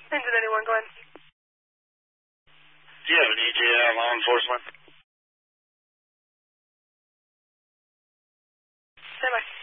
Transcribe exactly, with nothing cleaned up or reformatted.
Engine anyone, go ahead. Do you have an E T A law enforcement? Stand by.